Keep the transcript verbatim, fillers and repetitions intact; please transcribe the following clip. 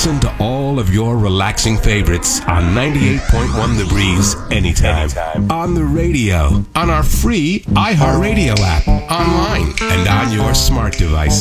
Listen to all of your relaxing favorites on ninety-eight point one The Breeze anytime. anytime. On the radio, on our free iHeartRadio app, online, and on your smart devices.